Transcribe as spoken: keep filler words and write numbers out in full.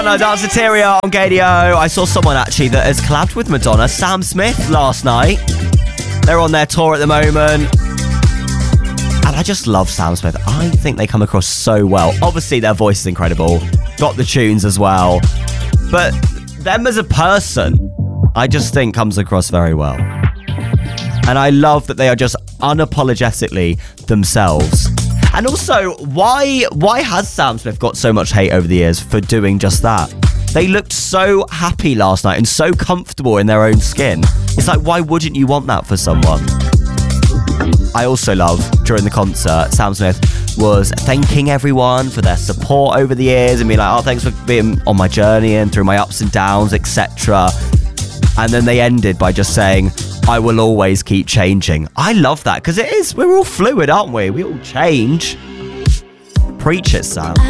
No, Danceteria on Gadio. I saw someone actually that has collabed with Madonna, Sam Smith, last night. They're on their tour at the moment. And I just love Sam Smith. I think they come across so well. Obviously, their voice is incredible. Got the tunes as well. But them as a person, I just think comes across very well. And I love that they are just unapologetically themselves. And also, why why has Sam Smith got so much hate over the years for doing just that? They looked so happy last night and so comfortable in their own skin. It's like, why wouldn't you want that for someone? I also love, during the concert, Sam Smith was thanking everyone for their support over the years and being like, oh, thanks for being on my journey and through my ups and downs, et cetera. And then they ended by just saying, I will always keep changing. I love that, because it is, we're all fluid, aren't we? We all change. Preach it, Sam.